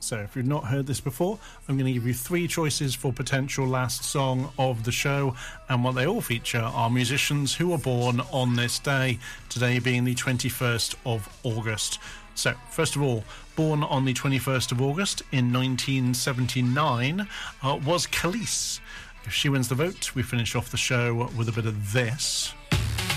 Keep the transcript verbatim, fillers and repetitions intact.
So if you've not heard this before, I'm going to give you three choices for potential last song of the show, and what they all feature are musicians who were born on this day, today being the twenty-first of August. So, first of all, born on the twenty-first of August in nineteen seventy-nine uh, was Khalees. If she wins the vote, we finish off the show with a bit of this.